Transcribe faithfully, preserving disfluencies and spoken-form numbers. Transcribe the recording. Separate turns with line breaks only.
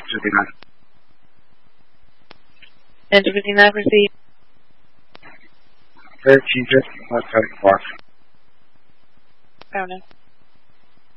fifty-nine.
Enter fifty-nine, proceed.
thirteen fifty, one seventy-four.
I don't know.